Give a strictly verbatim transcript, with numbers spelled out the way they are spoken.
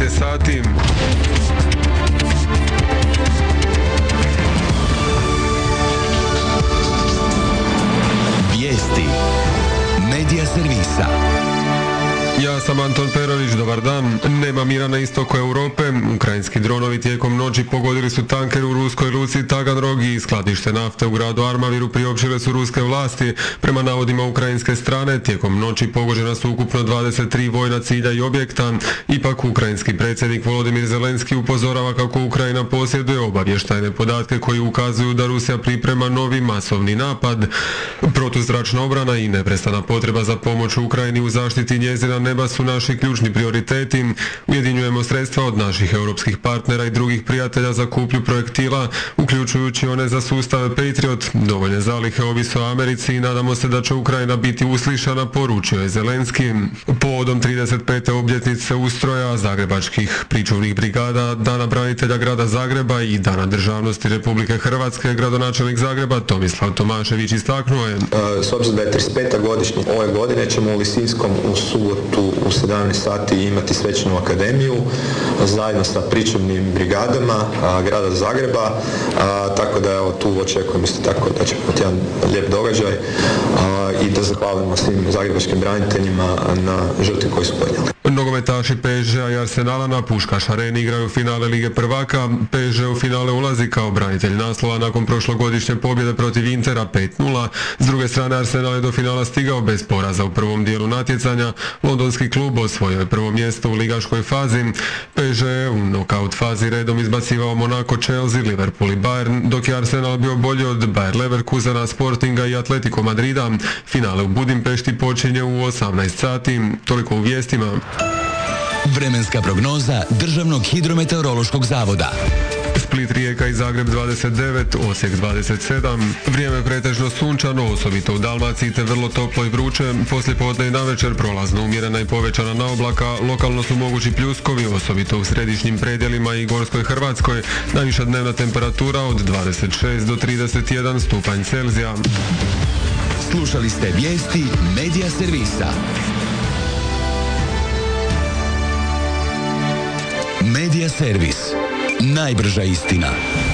je sati. Vijesti Medija servisa. Ja sam Anton Perović, dobar dan. Nema mira na istoku Europe. Ukrajinski dronovi tijekom noći pogodili su tanker u ruskoj luci Taganrog i skladište nafte u gradu Armaviru priopćile su ruske vlasti. Prema navodima ukrajinske strane, tijekom noći pogođena su ukupno dvadeset tri vojna cilja i objekta. Ipak, ukrajinski predsjednik Volodimir Zelenski upozorava kako Ukrajina posjeduje obavještajne podatke koji ukazuju da Rusija priprema novi masovni napad. Protuzračna obrana i neprestana potreba za pomoć Ukrajini u zaštiti njezina neba su naši ključni prioriteti. Ujedinjujemo sredstva od naših europskih partnera i drugih prijatelja za kupnju projektila, uključujući one za sustave Patriot. Dovoljne zalihe ovise o Americi i nadamo se da će Ukrajina biti uslišana, poručio je Zelenski. Povodom trideset pete obljetnice ustroja zagrebačkih pričuvnih brigada, Dana branitelja grada Zagreba i Dana državnosti Republike Hrvatske, gradonačelnik Zagreba Tomislav Tomašević istaknuo je: S obzirom da je trideset peta godišnjica ove godine, ćemo u Lisinskom u subotu u sedamnaest sati imati svečanu akademiju zajedno sa pričuvnim brigadama a, grada Zagreba, a, tako da evo, tu očekujemo isto tako da će biti jedan lijep događaj a, i da zahvalimo svim zagrebačkim braniteljima na žrtvi koji su podnijeli. Nogometaši P S G-a i Arsenala na Puškaš areni igraju finale Lige prvaka. P S G u finale ulazi kao branitelj naslova nakon prošlogodišnje pobjede protiv Intera pet nula. S druge strane, Arsenal je do finala stigao bez poraza u prvom dijelu natjecanja. Londonski klub osvojio je prvo mjesto u ligaškoj fazi. P S G je u nokaut fazi redom izbacivao Monaco, Chelsea, Liverpool i Bayern, dok je Arsenal bio bolji od Bayer Leverkusena, Sportinga i Atletico Madrida. Finale u Budimpešti počinje u osamnaest sati. Toliko u vijestima. Vremenska prognoza Državnog hidrometeorološkog zavoda. Split, Rijeka i Zagreb dvadeset devet, Osijek dvadeset sedam. Vrijeme pretežno sunčano, osobito u Dalmaciji, te vrlo toplo i vruće. Poslijepodne i navečer prolazno umjerena i povećana naoblaka. Lokalno su mogući pljuskovi, osobito u središnjim predjelima i gorskoj Hrvatskoj. Najviša dnevna temperatura od dvadeset šest do trideset jedan stupanj Celzija. Slušali ste vijesti Medija servisa. Medija servis. Najbrža istina.